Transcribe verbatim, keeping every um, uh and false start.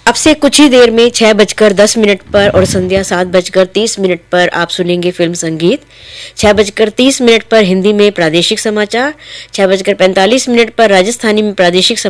अब से कुछ ही देर में छह बजकर दस मिनट पर और संध्या सात बजकर तीस मिनट पर आप सुनेंगे फिल्म संगीत। छह बजकर तीस मिनट पर हिंदी में प्रादेशिक समाचार, छह बजकर पैंतालीस मिनट पर राजस्थानी में प्रादेशिक